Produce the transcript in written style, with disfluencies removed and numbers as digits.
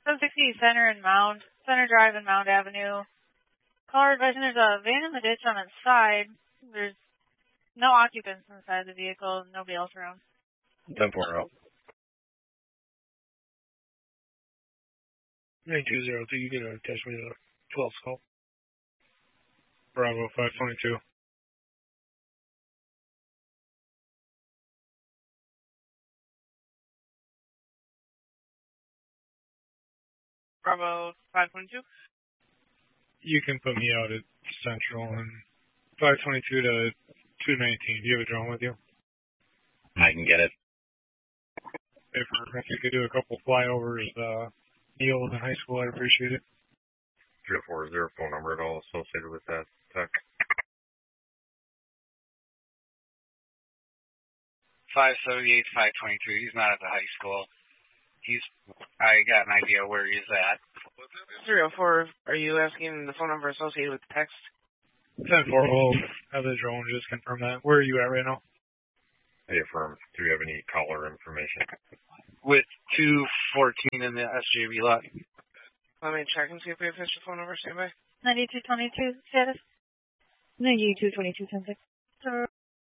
760 Center and Mound, Center Drive and Mound Avenue. Caller advising there's a van in the ditch on its side. There's no occupants inside the vehicle, nobody else around. 10-4 out. 9202, you can attach me to the 12th call. Bravo 522. Bravo 522. You can put me out at Central and 522 to 219. Do you have a drone with you? I can get it. If you could do a couple flyovers, Neil was in high school, I'd appreciate it. 340 phone number at all associated with that tech. 578 523. He's not at the high school. I got an idea where he's at. 304. Are you asking the phone number associated with the text? 10-4. We'll have the drone just confirm that. Where are you at right now? Hey, affirm. Do you have any caller information? With 214 in the SJV lot. Let me check and see if we have official phone number. Stand by. 9222 status. 9222 10-6.